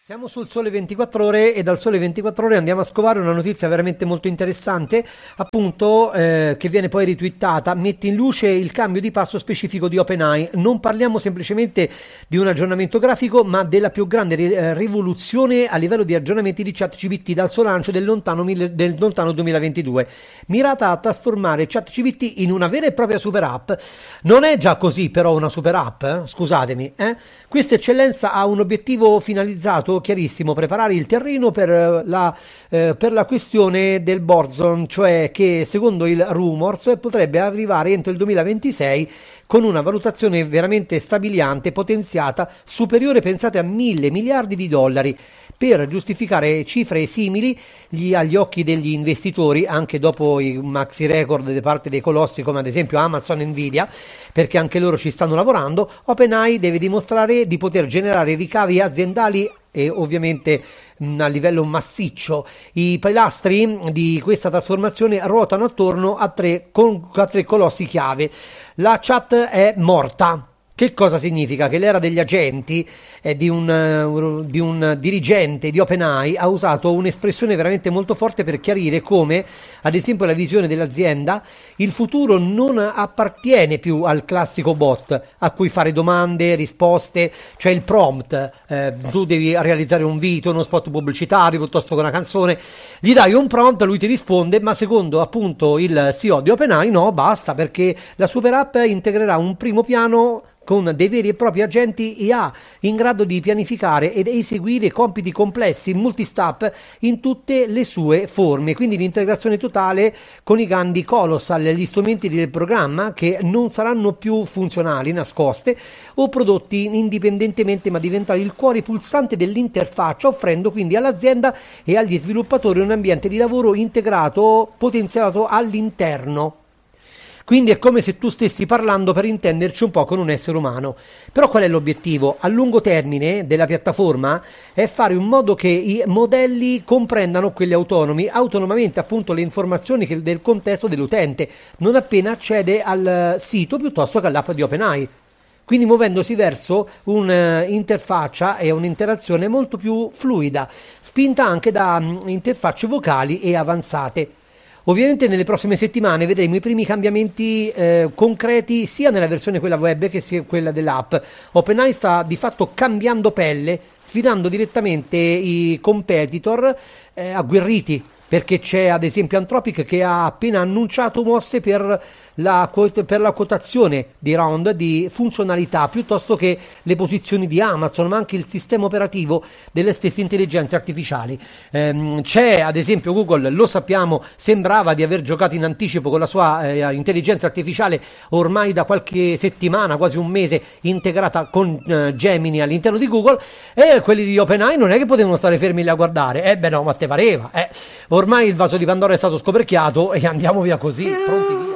Siamo sul Sole 24 Ore e dal Sole 24 Ore andiamo a scovare una notizia veramente molto interessante, appunto che viene poi ritwittata, mette in luce il cambio di passo specifico di OpenAI. Non parliamo semplicemente di un aggiornamento grafico, ma della più grande rivoluzione a livello di aggiornamenti di ChatGPT dal suo lancio del lontano 2022, mirata a trasformare ChatGPT in una vera e propria super app. Non è già così però una super app, scusatemi. Questa eccellenza ha un obiettivo finalizzato chiarissimo: preparare il terreno per la questione del boson, cioè che secondo il rumors potrebbe arrivare entro il 2026 con una valutazione veramente stabiliante, potenziata, superiore, pensate, a 1.000 miliardi di dollari, per giustificare cifre simili agli occhi degli investitori, anche dopo i maxi record da parte dei colossi come ad esempio Amazon e Nvidia, perché anche loro ci stanno lavorando. OpenAI deve dimostrare di poter generare ricavi aziendali e ovviamente a livello massiccio. I pilastri di questa trasformazione ruotano attorno a tre colossi chiave. La chat è morta. Che cosa significa? Che l'era degli agenti di un dirigente di OpenAI ha usato un'espressione veramente molto forte per chiarire come, ad esempio, la visione dell'azienda: il futuro non appartiene più al classico bot a cui fare domande, risposte, cioè il prompt. Tu devi realizzare un video, uno spot pubblicitario piuttosto che una canzone, gli dai un prompt, lui ti risponde, ma secondo appunto il CEO di OpenAI no, basta, perché la super app integrerà un primo piano con dei veri e propri agenti IA in grado di pianificare ed eseguire compiti complessi multistep in tutte le sue forme. Quindi l'integrazione totale con i grandi colossal, gli strumenti del programma che non saranno più funzionali, nascoste o prodotti indipendentemente, ma diventare il cuore pulsante dell'interfaccia, offrendo quindi all'azienda e agli sviluppatori un ambiente di lavoro integrato, potenziato all'interno. Quindi è come se tu stessi parlando, per intenderci, un po' con un essere umano. Però qual è l'obiettivo? A lungo termine della piattaforma è fare in modo che i modelli comprendano, quelli autonomi, autonomamente appunto le informazioni del contesto dell'utente, non appena accede al sito piuttosto che all'app di OpenAI. Quindi muovendosi verso un'interfaccia e un'interazione molto più fluida, spinta anche da interfacce vocali e avanzate. Ovviamente nelle prossime settimane vedremo i primi cambiamenti concreti sia nella versione quella web che sia quella dell'app. OpenAI sta di fatto cambiando pelle, sfidando direttamente i competitor agguerriti, perché c'è ad esempio Anthropic che ha appena annunciato mosse per la quotazione di round di funzionalità, piuttosto che le posizioni di Amazon, ma anche il sistema operativo delle stesse intelligenze artificiali. C'è ad esempio Google, lo sappiamo, sembrava di aver giocato in anticipo con la sua intelligenza artificiale ormai da qualche settimana, quasi un mese, integrata con Gemini all'interno di Google, e quelli di OpenAI non è che potevano stare fermi lì a guardare. Beh no, ma te pareva. Ormai il vaso di Pandora è stato scoperchiato e andiamo via così, pronti via.